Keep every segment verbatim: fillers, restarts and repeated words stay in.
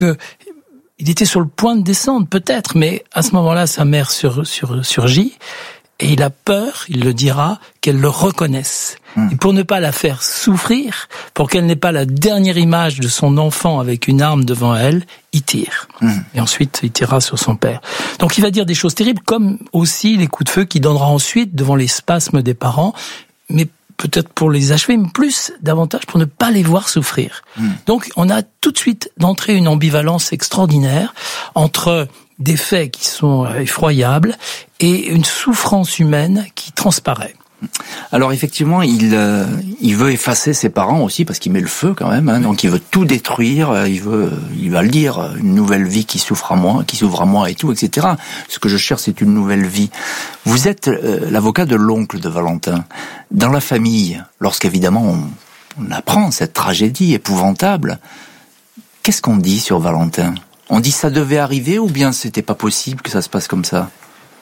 que il était sur le point de descendre, peut-être, mais à ce moment-là, sa mère sur, sur, surgit, et il a peur, il le dira, qu'elle le reconnaisse. Mmh. Et pour ne pas la faire souffrir, pour qu'elle n'ait pas la dernière image de son enfant avec une arme devant elle, il tire. Mmh. Et ensuite, il tirera sur son père. Donc il va dire des choses terribles, comme aussi les coups de feu qu'il donnera ensuite devant les spasmes des parents, mais peut-être pour les achever, mais plus, davantage, pour ne pas les voir souffrir. Mmh. Donc, on a tout de suite d'entrée une ambivalence extraordinaire entre des faits qui sont effroyables et une souffrance humaine qui transparaît. Alors effectivement, il euh, il veut effacer ses parents aussi parce qu'il met le feu quand même. Hein, donc il veut tout détruire. Il veut, il va le dire, une nouvelle vie qui souffre à moi, qui s'ouvre à moi et tout, et cetera. Ce que je cherche, c'est une nouvelle vie. Vous êtes euh, l'avocat de l'oncle de Valentin. Dans la famille, lorsqu'évidemment on, on apprend cette tragédie épouvantable, qu'est-ce qu'on dit sur Valentin ? On dit ça devait arriver ou bien c'était pas possible que ça se passe comme ça ?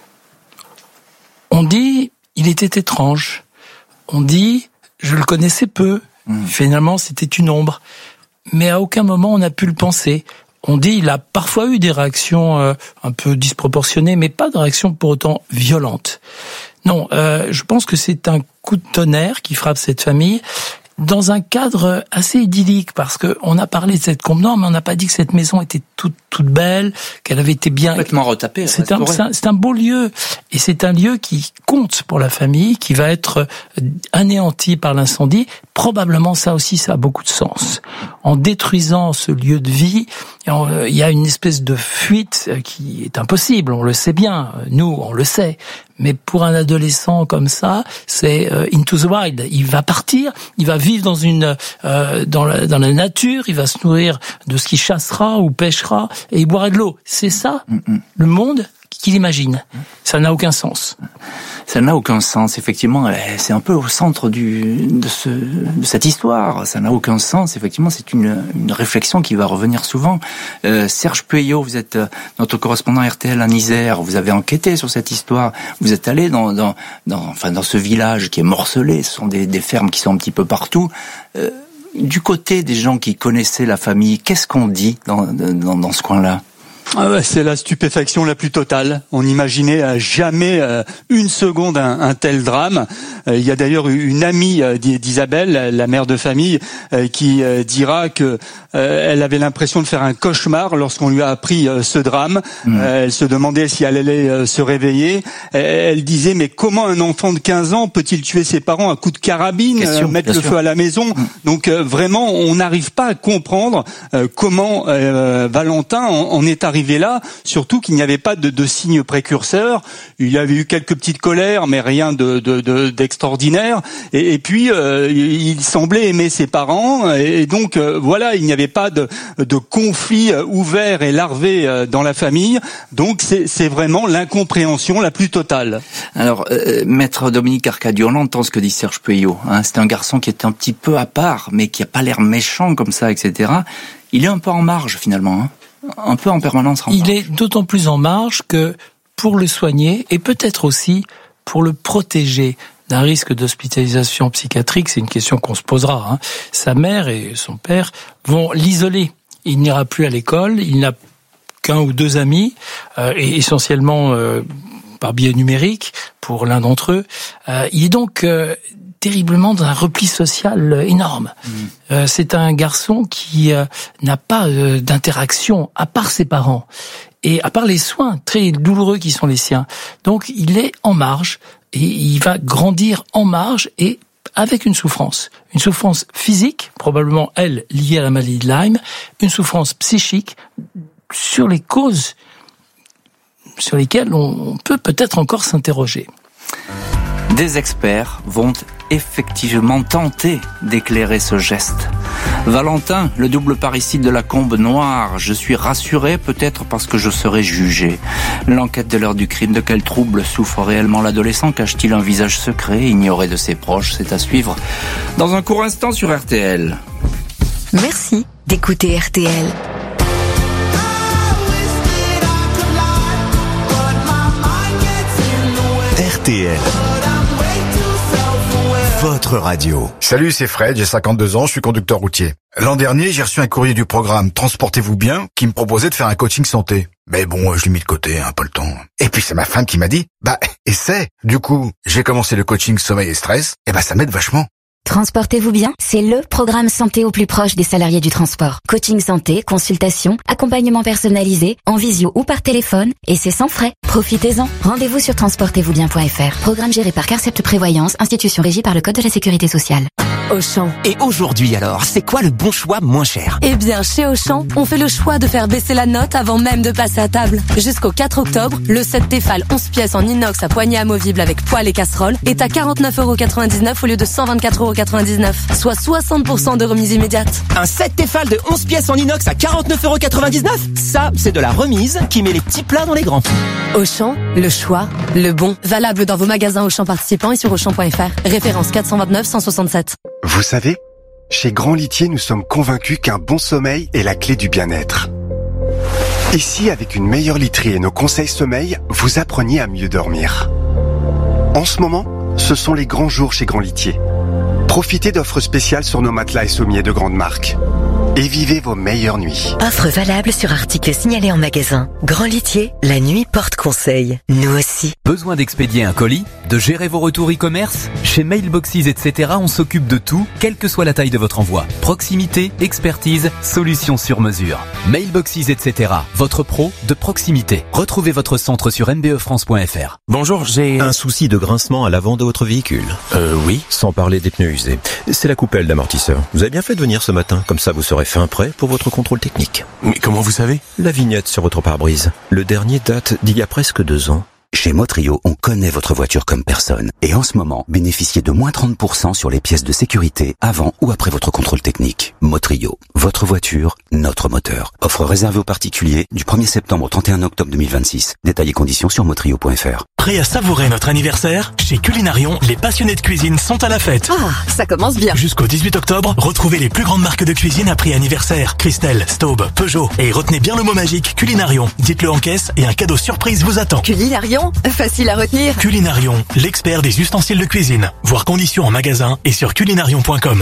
On dit il était étrange. On dit je le connaissais peu. Mmh. Finalement, c'était une ombre. Mais à aucun moment on n'a pu le penser. On dit il a parfois eu des réactions euh, un peu disproportionnées, mais pas de réactions pour autant violentes. Non, euh, je pense que c'est un coup de tonnerre qui frappe cette famille dans un cadre assez idyllique, parce que on a parlé de cette Combe Nord, mais on n'a pas dit que cette maison était toute toute belle, qu'elle avait été bien complètement retapée. C'est un, c'est un c'est un beau lieu, et c'est un lieu qui compte pour la famille, qui va être anéanti par l'incendie. Probablement ça aussi, ça a beaucoup de sens. En détruisant ce lieu de vie, il y a une espèce de fuite qui est impossible. On le sait bien, nous on le sait. Mais pour un adolescent comme ça, c'est euh, into the wild. Il va partir, il va vivre dans une euh, dans la dans la nature, il va se nourrir de ce qu'il chassera ou pêchera et il boira de l'eau. C'est ça mm-hmm. le monde qu'il imagine. Ça n'a aucun sens. Ça n'a aucun sens, effectivement. C'est un peu au centre du, de, ce, de cette histoire. Ça n'a aucun sens. Effectivement, c'est une, une réflexion qui va revenir souvent. Euh, Serge Pueyo, vous êtes notre correspondant R T L en Isère. Vous avez enquêté sur cette histoire. Vous êtes allé dans, dans, dans, enfin, dans ce village qui est morcelé. Ce sont des, des fermes qui sont un petit peu partout. Euh, du côté des gens qui connaissaient la famille, qu'est-ce qu'on dit dans, dans, dans ce coin-là ? Ah ouais, c'est la stupéfaction la plus totale. On n'imaginait jamais euh, une seconde un, un tel drame. Euh, il y a d'ailleurs une amie euh, d'Isabelle, la mère de famille, euh, qui euh, dira que euh, elle avait l'impression de faire un cauchemar lorsqu'on lui a appris euh, ce drame. Mmh. Euh, elle se demandait si elle allait euh, se réveiller. Euh, elle disait mais comment un enfant de quinze ans peut-il tuer ses parents à coups de carabine, euh, mettre le sûr. feu à la maison ? mmh. Donc euh, vraiment, on n'arrive pas à comprendre euh, comment euh, Valentin en, en est arrivé là, surtout qu'il n'y avait pas de, de signes précurseurs. Il y avait eu quelques petites colères, mais rien de, de, de d'extraordinaire. Et, et puis, euh, il semblait aimer ses parents. Et, et donc, euh, voilà, il n'y avait pas de, de conflit ouvert et larvé dans la famille. Donc, c'est, c'est vraiment l'incompréhension la plus totale. Alors, euh, maître Dominique Arcadiou, on entend ce que dit Serge Pueyo. Hein, c'est un garçon qui est un petit peu à part, mais qui a pas l'air méchant comme ça, et cetera. Il est un peu en marge, finalement, hein. Un peu en permanence en Il marge. est d'autant plus en marge que pour le soigner et peut-être aussi pour le protéger d'un risque d'hospitalisation psychiatrique, c'est une question qu'on se posera. Hein. Sa mère et son père vont l'isoler. Il n'ira plus à l'école, il n'a qu'un ou deux amis, euh, et essentiellement euh, par biais numérique pour l'un d'entre eux. Euh, il est donc euh, terriblement dans un repli social énorme. Mmh. Euh, c'est un garçon qui euh, n'a pas euh, d'interaction à part ses parents et à part les soins très douloureux qui sont les siens. Donc il est en marge et il va grandir en marge et avec une souffrance. Une souffrance physique, probablement elle liée à la maladie de Lyme, une souffrance psychique sur les causes sur lesquelles on peut peut-être encore s'interroger. Des experts vont effectivement tenter d'éclairer ce geste. Valentin, le double parricide de la Combe Noire, je suis rassuré peut-être parce que je serai jugé. L'enquête de l'heure du crime, de quel trouble souffre réellement l'adolescent? Cache-t-il un visage secret, ignoré de ses proches? C'est à suivre dans un court instant sur R T L. Merci d'écouter R T L. R T L. votre radio. Salut, c'est Fred, j'ai cinquante-deux ans, je suis conducteur routier. L'an dernier, j'ai reçu un courrier du programme Transportez-vous bien qui me proposait de faire un coaching santé. Mais bon, je l'ai mis de côté, hein, pas le temps. Et puis c'est ma femme qui m'a dit, bah, essaie. Du coup, j'ai commencé le coaching sommeil et stress, et bah ça m'aide vachement. Transportez-vous bien, c'est le programme santé au plus proche des salariés du transport. Coaching santé, consultation, accompagnement personnalisé, en visio ou par téléphone, et c'est sans frais. Profitez-en. Rendez-vous sur transportez vous bien point f r. Programme géré par Carcept Prévoyance, institution régie par le Code de la Sécurité sociale. Auchan. Et aujourd'hui alors, c'est quoi le bon choix moins cher? Eh bien, chez Auchan, on fait le choix de faire baisser la note avant même de passer à table. Jusqu'au quatre octobre, le set Tefal onze pièces en inox à poignée amovible avec poêle et casserole est à quarante-neuf euros quatre-vingt-dix-neuf au lieu de cent vingt-quatre euros quatre-vingt-dix-neuf, soit soixante pour cent de remise immédiate. Un set Tefal de onze pièces en inox à quarante-neuf euros quatre-vingt-dix-neuf? Ça, c'est de la remise qui met les petits plats dans les grands. Auchan, le choix, le bon. Valable dans vos magasins Auchan participants et sur auchan point f r. Référence quatre cent vingt-neuf cent soixante-sept. Vous savez, chez Grand Litier, nous sommes convaincus qu'un bon sommeil est la clé du bien-être. Et si, avec une meilleure literie et nos conseils sommeil, vous appreniez à mieux dormir? En ce moment, ce sont les grands jours chez Grand Litier. Profitez d'offres spéciales sur nos matelas et sommiers de grandes marques. Et vivez vos meilleures nuits. Offre valable sur articles signalés en magasin. Grand Litier, la nuit porte conseil. Nous aussi. Besoin d'expédier un colis? De gérer vos retours e-commerce? Chez Mailboxes, et cetera, on s'occupe de tout, quelle que soit la taille de votre envoi. Proximité, expertise, solutions sur mesure. Mailboxes, et cetera, votre pro de proximité. Retrouvez votre centre sur m b e france point f r. Bonjour, j'ai un souci de grincement à l'avant de votre véhicule. Euh, oui. Sans parler des pneus usés. C'est la coupelle d'amortisseur. Vous avez bien fait de venir ce matin, comme ça vous serez fin prêt pour votre contrôle technique. Mais comment vous savez? La vignette sur votre pare-brise. Le dernier date d'il y a presque deux ans. Chez Motrio, on connaît votre voiture comme personne. Et en ce moment, bénéficiez de moins trente pour cent sur les pièces de sécurité avant ou après votre contrôle technique. Motrio, votre voiture, notre moteur. Offre réservée aux particuliers du premier septembre au trente et un octobre deux mille vingt-six. Détails et conditions sur motrio point f r. Prêt à savourer notre anniversaire? Chez Culinarion, les passionnés de cuisine sont à la fête. Ah, ça commence bien. Jusqu'au dix-huit octobre, retrouvez les plus grandes marques de cuisine à prix anniversaire. Christelle, Staub, Peugeot. Et retenez bien le mot magique Culinarion. Dites-le en caisse et un cadeau surprise vous attend. Culinarion, facile à retenir. Culinarion, l'expert des ustensiles de cuisine. Voir conditions en magasin et sur culinarion point com.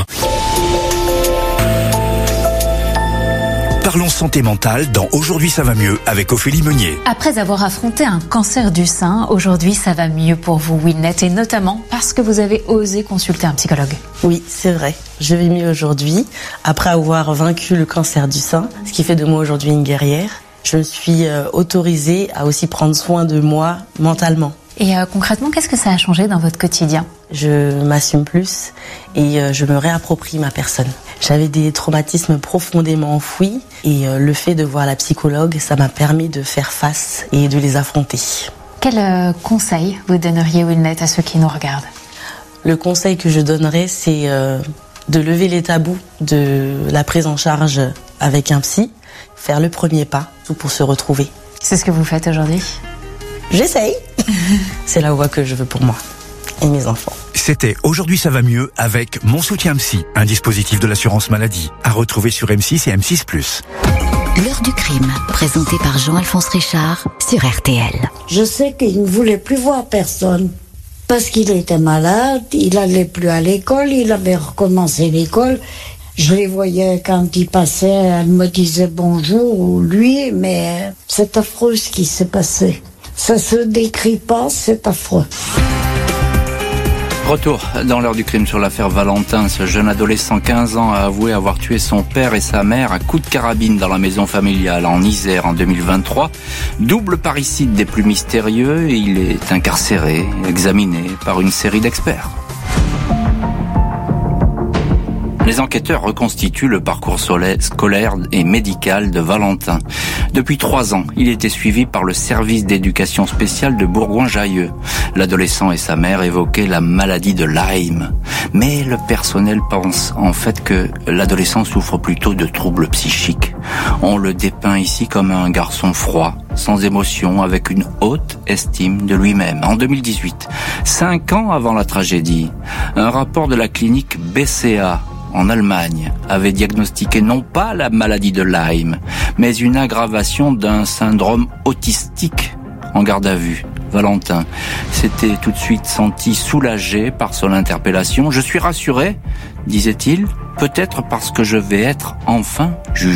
Parlons santé mentale dans Aujourd'hui ça va mieux avec Ophélie Meunier. Après avoir affronté un cancer du sein, aujourd'hui ça va mieux pour vous, Winnet, et notamment parce que vous avez osé consulter un psychologue. Oui, c'est vrai. Je vais mieux aujourd'hui, après avoir vaincu le cancer du sein, ce qui fait de moi aujourd'hui une guerrière. Je me suis euh, autorisée à aussi prendre soin de moi mentalement. Et euh, concrètement, qu'est-ce que ça a changé dans votre quotidien? Je m'assume plus et euh, je me réapproprie ma personne. J'avais des traumatismes profondément enfouis et euh, le fait de voir la psychologue, ça m'a permis de faire face et de les affronter. Quel euh, conseil vous donneriez, Winnet, à ceux qui nous regardent? Le conseil que je donnerais, c'est euh, de lever les tabous de la prise en charge avec un psy, faire le premier pas, tout pour se retrouver. C'est ce que vous faites aujourd'hui? J'essaye. C'est la voie que je veux pour moi et mes enfants. C'était Aujourd'hui ça va mieux avec Mon Soutien Psy, un dispositif de l'assurance maladie, à retrouver sur M six et M six plus. L'heure du crime, présenté par Jean-Alphonse Richard sur R T L. Je sais qu'il ne voulait plus voir personne parce qu'il était malade, il n'allait plus à l'école, il avait recommencé l'école. Je les voyais quand ils passaient, elle me disait bonjour, ou lui, mais c'est affreux ce qui s'est passé. Ça se décrit pas, c'est affreux. Retour dans l'heure du crime sur l'affaire Valentin. Ce jeune adolescent, quinze ans, a avoué avoir tué son père et sa mère à coups de carabine dans la maison familiale en Isère en deux mille vingt-trois. Double parricide des plus mystérieux et il est incarcéré, examiné par une série d'experts. Les enquêteurs reconstituent le parcours scolaire et médical de Valentin. Depuis trois ans, il était suivi par le service d'éducation spéciale de Bourgoin-Jallieu. L'adolescent et sa mère évoquaient la maladie de Lyme. Mais le personnel pense en fait que l'adolescent souffre plutôt de troubles psychiques. On le dépeint ici comme un garçon froid, sans émotion, avec une haute estime de lui-même. En deux mille dix-huit, cinq ans avant la tragédie, un rapport de la clinique B C A en Allemagne avait diagnostiqué non pas la maladie de Lyme, mais une aggravation d'un syndrome autistique en garde à vue. Valentin s'était tout de suite senti soulagé par son interpellation. « Je suis rassuré », disait-il, « peut-être parce que je vais être enfin jugé. »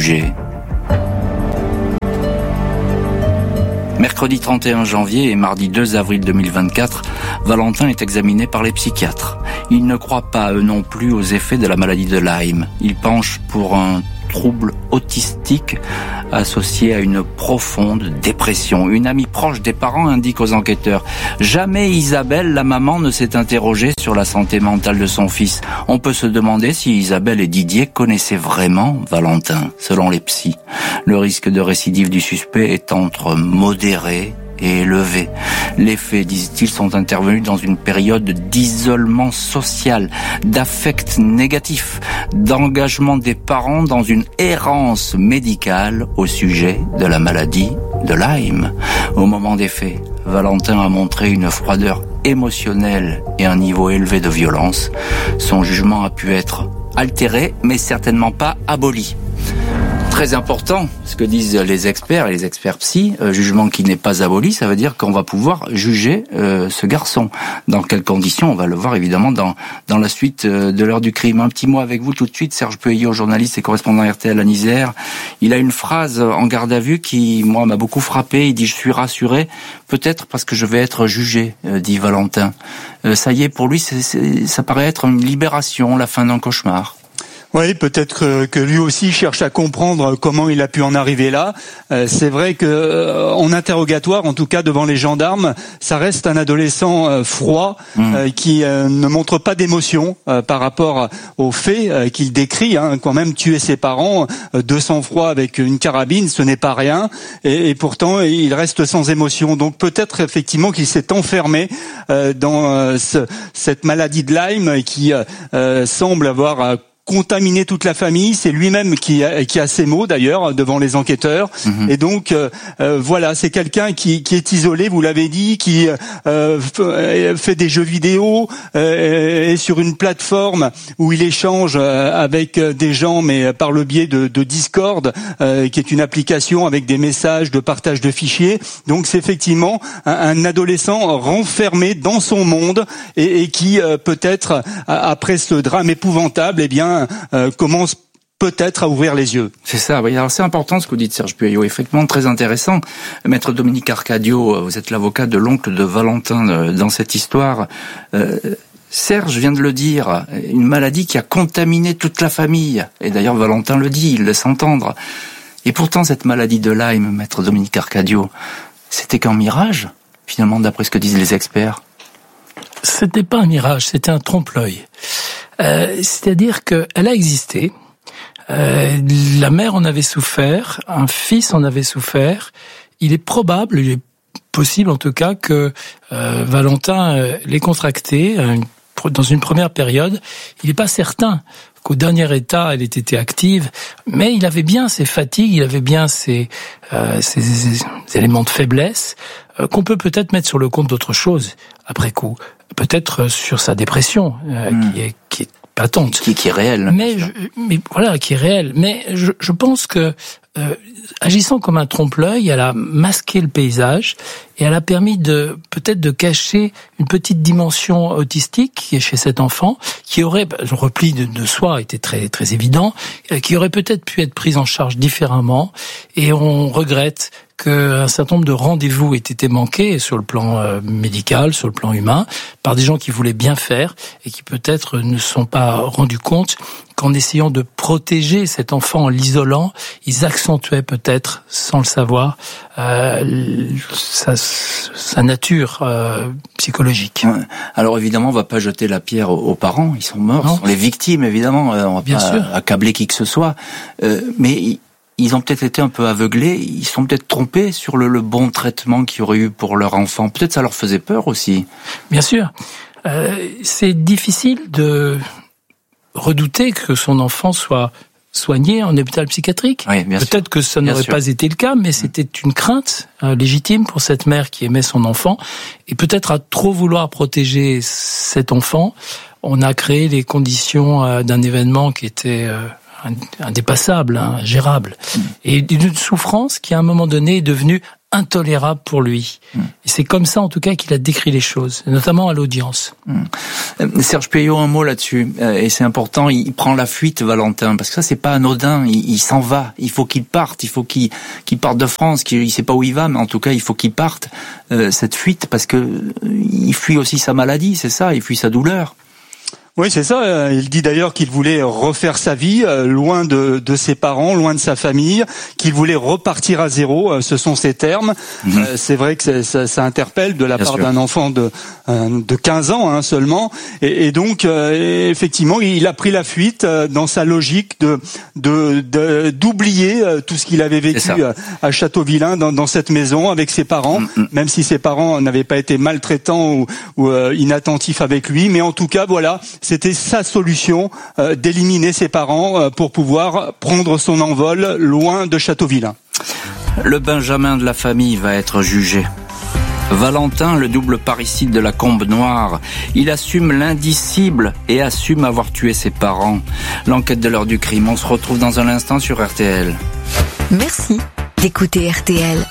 Mercredi trente et un janvier et mardi deux avril deux mille vingt-quatre, Valentin est examiné par les psychiatres. Il ne croit pas, eux non plus, aux effets de la maladie de Lyme. Il penche pour un trouble autistique associé à une profonde dépression. Une amie proche des parents indique aux enquêteurs « Jamais Isabelle, la maman, ne s'est interrogée sur la santé mentale de son fils. On peut se demander si Isabelle et Didier connaissaient vraiment Valentin, selon les psys. Le risque de récidive du suspect est entre modéré et élevé. Les faits, disent-ils, sont intervenus dans une période d'isolement social, d'affect négatif, d'engagement des parents dans une errance médicale au sujet de la maladie de Lyme. Au moment des faits, Valentin a montré une froideur émotionnelle et un niveau élevé de violence. Son jugement a pu être altéré, mais certainement pas aboli. Très important, ce que disent les experts et les experts psy, euh, jugement qui n'est pas aboli, ça veut dire qu'on va pouvoir juger euh, ce garçon. Dans quelles conditions, on va le voir évidemment dans dans la suite euh, de l'heure du crime. Un petit mot avec vous tout de suite, Serge Peuillot, journaliste et correspondant R T L à Isère. Il a une phrase en garde à vue qui, moi, m'a beaucoup frappé. Il dit « Je suis rassuré, peut-être parce que je vais être jugé euh, », dit Valentin. Euh, ça y est, pour lui, c'est, c'est, ça paraît être une libération, la fin d'un cauchemar. Oui, peut-être que, que lui aussi cherche à comprendre comment il a pu en arriver là. Euh, c'est vrai que euh, en interrogatoire, en tout cas devant les gendarmes, ça reste un adolescent euh, froid mmh. euh, qui euh, ne montre pas d'émotion euh, par rapport aux faits euh, qu'il décrit. Hein, quand même tuer ses parents euh, de sang-froid avec une carabine, ce n'est pas rien. Et, et pourtant, il reste sans émotion. Donc peut-être effectivement qu'il s'est enfermé euh, dans euh, ce, cette maladie de Lyme qui euh, semble avoir euh, contaminé toute la famille. C'est lui-même qui a, qui a ces mots d'ailleurs devant les enquêteurs. Mmh. Et donc euh, euh, voilà, c'est quelqu'un qui, qui est isolé, vous l'avez dit, qui euh, fait des jeux vidéo, euh, est sur une plateforme où il échange avec des gens, mais par le biais de, de Discord, euh, qui est une application avec des messages de partage de fichiers. Donc c'est effectivement un, un adolescent renfermé dans son monde et, et qui euh, peut-être après ce drame épouvantable, eh bien Euh, commence peut-être à ouvrir les yeux. C'est ça, oui. Alors c'est important ce que vous dites, Serge Peuillot, effectivement très intéressant. Maître Dominique Arcadio, vous êtes l'avocat de l'oncle de Valentin dans cette histoire. Euh, Serge vient de le dire, une maladie qui a contaminé toute la famille. Et d'ailleurs Valentin le dit, il laisse entendre. Et pourtant cette maladie de Lyme, Maître Dominique Arcadio, c'était qu'un mirage, finalement, d'après ce que disent les experts. C'était pas un mirage, c'était un trompe-l'œil. Euh, c'est-à-dire qu'elle a existé, euh, la mère en avait souffert, un fils en avait souffert. Il est probable, il est possible en tout cas que euh, Valentin euh, l'ait contracté euh, dans une première période. Il n'est pas certain qu'au dernier état elle ait été active, mais il avait bien ses fatigues, il avait bien ses, euh, ses, ses éléments de faiblesse euh, qu'on peut peut-être mettre sur le compte d'autre chose après coup. Peut-être sur sa dépression, euh, mmh. qui est qui est patente, qui, qui est réelle. Mais je, mais voilà, qui est réelle. Mais je, je pense que euh, agissant comme un trompe-l'œil, elle a masqué le paysage et elle a permis de peut-être de cacher une petite dimension autistique qui est chez cet enfant, qui aurait le repli de, de soi était très très évident, euh, qui aurait peut-être pu être prise en charge différemment. Et on regrette qu'un certain nombre de rendez-vous aient été manqués sur le plan euh, médical, sur le plan humain, par des gens qui voulaient bien faire et qui peut-être ne se sont pas rendus compte qu'en essayant de protéger cet enfant en l'isolant, ils accentuaient peut-être, sans le savoir, euh, sa, sa nature euh, psychologique. Alors évidemment, on va pas jeter la pierre aux parents, ils sont morts, non. Ce sont les victimes évidemment, on va bien pas sûr. accabler qui que ce soit, euh, mais ils ont peut-être été un peu aveuglés, ils sont peut-être trompés sur le, le bon traitement qu'il y aurait eu pour leur enfant. Peut-être ça leur faisait peur aussi. Bien sûr. Euh, c'est difficile de redouter que son enfant soit soigné en hôpital psychiatrique. Oui, bien peut-être sûr. que ça bien n'aurait sûr. pas été le cas, mais c'était une crainte euh, légitime pour cette mère qui aimait son enfant. Et peut-être à trop vouloir protéger cet enfant, on a créé les conditions euh, d'un événement qui était... Euh, indépassable, hein, gérable, et d'une souffrance qui à un moment donné est devenue intolérable pour lui. Mmh. Et c'est comme ça, en tout cas, qu'il a décrit les choses, notamment à l'audience. Mmh. Serge Payot, un mot là-dessus, et c'est important, il prend la fuite, Valentin, parce que ça, c'est pas anodin, il, il s'en va, il faut qu'il parte, il faut qu'il, qu'il parte de France, qu'il, il sait pas où il va, mais en tout cas, il faut qu'il parte, euh, cette fuite, parce que il fuit aussi sa maladie, c'est ça, il fuit sa douleur. Oui, c'est ça. Il dit d'ailleurs qu'il voulait refaire sa vie loin de, de ses parents, loin de sa famille, qu'il voulait repartir à zéro. Ce sont ses termes. Mmh. C'est vrai que ça, ça interpelle de la Bien part sûr. d'un enfant de, de quinze ans hein, seulement. Et, et donc, effectivement, il a pris la fuite dans sa logique de, de, de d'oublier tout ce qu'il avait vécu à Châteauvillain, dans, dans cette maison, avec ses parents, mmh. même si ses parents n'avaient pas été maltraitants ou, ou euh, inattentifs avec lui. Mais en tout cas, voilà. C'était sa solution euh, d'éliminer ses parents euh, pour pouvoir prendre son envol loin de Châteauvillain. Le Benjamin de la famille va être jugé. Valentin, le double parricide de la Combe Noire, il assume l'indicible et assume avoir tué ses parents. L'enquête de l'heure du crime, on se retrouve dans un instant sur R T L. Merci d'écouter R T L.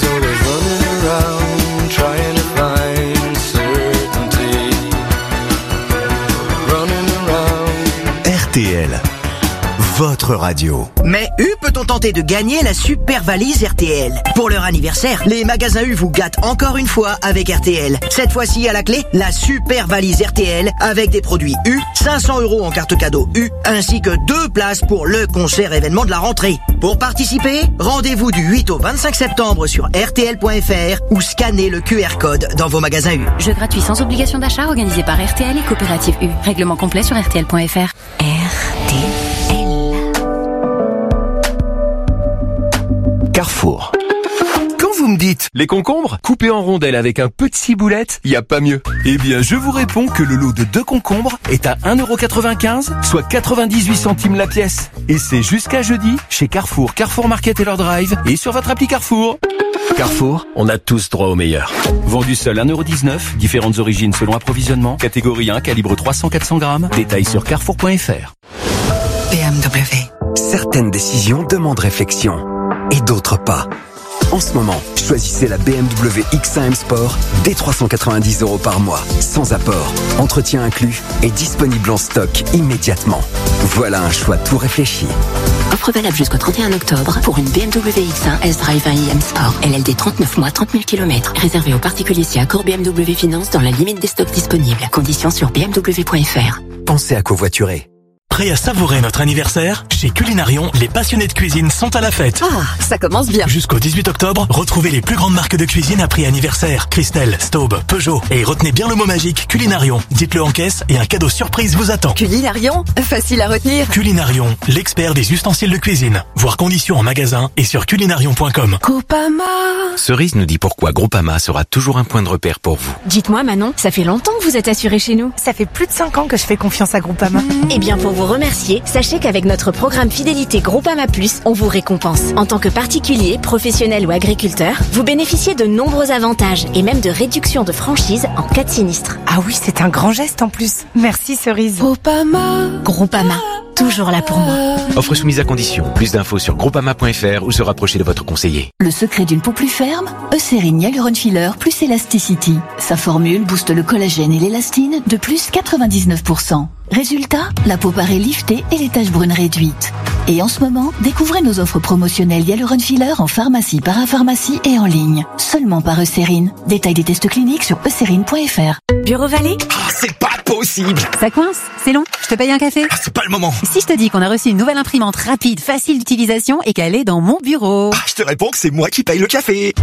R T L, votre radio. Mais U peut-on tenter de gagner la super valise R T L? Pour leur anniversaire, les magasins U vous gâtent encore une fois avec R T L. Cette fois-ci à la clé, la super valise R T L avec des produits U, cinq cents euros en carte cadeau U, ainsi que deux places pour le concert événement de la rentrée. Pour participer, rendez-vous du huit au vingt-cinq septembre sur R T L point F R ou scannez le Q R code dans vos magasins U. Jeu gratuit sans obligation d'achat organisé par R T L et Coopérative U. Règlement complet sur R T L point F R. R T L. Carrefour. Quand vous me dites les concombres coupés en rondelles avec un peu de ciboulette, y a pas mieux. Eh bien, je vous réponds que le lot de deux concombres est à un euro quatre-vingt-quinze, soit quatre-vingt-dix-huit centimes la pièce. Et c'est jusqu'à jeudi chez Carrefour, Carrefour Market et leur drive et sur votre appli Carrefour. Carrefour, on a tous droit au meilleur. Vendu seul un euro dix-neuf, différentes origines selon approvisionnement, catégorie un, calibre trois cents à quatre cents grammes, détails sur carrefour point F R. B M W. Certaines décisions demandent réflexion et d'autres pas. En ce moment, choisissez la B M W X un M Sport dès trois cent quatre-vingt-dix euros par mois, sans apport, entretien inclus et disponible en stock immédiatement. Voilà un choix tout réfléchi. Offre valable jusqu'au trente et un octobre pour une B M W X un S-Drive un i M Sport. L L D trente-neuf mois, trente mille kilomètres. Réservé aux particuliers si accord B M W Finance dans la limite des stocks disponibles. Conditions sur b m w point f r. Pensez à covoiturer. Prêt à savourer notre anniversaire? Chez Culinarion, les passionnés de cuisine sont à la fête. Ah, ça commence bien. Jusqu'au dix-huit octobre, retrouvez les plus grandes marques de cuisine à prix anniversaire. Christelle, Staub, Peugeot. Et retenez bien le mot magique Culinarion. Dites-le en caisse et un cadeau surprise vous attend. Culinarion, facile à retenir. Culinarion, l'expert des ustensiles de cuisine. Voir conditions en magasin et sur culinarion point com. Groupama. Cerise nous dit pourquoi Groupama sera toujours un point de repère pour vous. Dites-moi Manon, ça fait longtemps que vous êtes assuré chez nous. Ça fait plus de cinq ans que je fais confiance à Groupama. Mmh. Eh bien pour vous remercier, sachez qu'avec notre programme fidélité Groupama Plus, on vous récompense. En tant que particulier, professionnel ou agriculteur, vous bénéficiez de nombreux avantages et même de réductions de franchise en cas de sinistre. Ah oui, c'est un grand geste en plus. Merci Cerise. Groupama. Groupama. Toujours là pour moi. Offre soumise à condition. Plus d'infos sur groupama point F R ou se rapprocher de votre conseiller. Le secret d'une peau plus ferme, Eucérine Hyaluron Filler plus Elasticity. Sa formule booste le collagène et l'élastine de plus quatre-vingt-dix-neuf pour cent. Résultat, la peau paraît liftée et les taches brunes réduites. Et en ce moment, découvrez nos offres promotionnelles Hyaluron Filler en pharmacie, parapharmacie et en ligne. Seulement par Eucérine. Détail des tests cliniques sur eucérine point F R. Bureau Vallée? Ah, c'est pas possible! Ça coince? C'est long? Je te paye un café? Ah, c'est pas le moment! Si je te dis qu'on a reçu une nouvelle imprimante rapide, facile d'utilisation et qu'elle est dans mon bureau? Ah, je te réponds que c'est moi qui paye le café!